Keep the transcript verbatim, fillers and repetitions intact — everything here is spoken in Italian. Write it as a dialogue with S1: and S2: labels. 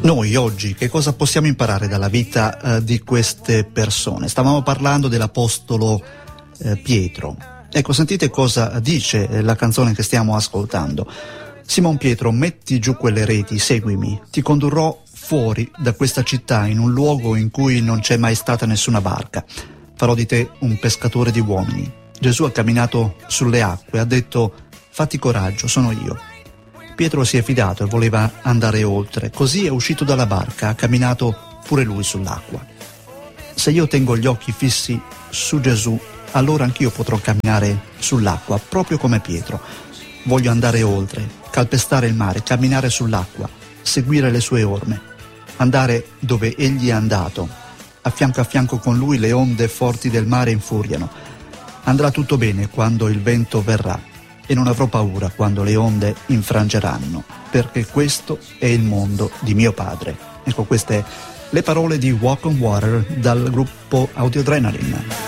S1: Noi oggi che cosa possiamo imparare dalla vita eh, di queste persone? Stavamo parlando dell'apostolo eh, Pietro. Ecco, sentite cosa dice eh, la canzone che stiamo ascoltando. Simon Pietro, metti giù quelle reti, seguimi, ti condurrò fuori da questa città in un luogo in cui non c'è mai stata nessuna barca. Farò di te un pescatore di uomini. Gesù ha camminato sulle acque, ha detto: fatti coraggio, sono io. Pietro si è fidato e voleva andare oltre, così è uscito dalla barca, ha camminato pure lui sull'acqua. Se io tengo gli occhi fissi su Gesù, allora anch'io potrò camminare sull'acqua, proprio come Pietro. Voglio andare oltre, calpestare il mare, camminare sull'acqua, seguire le sue orme, andare dove egli è andato. A fianco a fianco con lui le onde forti del mare infuriano. Andrà tutto bene quando il vento verrà. E non avrò paura quando le onde infrangeranno, perché questo è il mondo di mio padre. Ecco, queste le parole di Walk on Water dal gruppo Audio Adrenaline.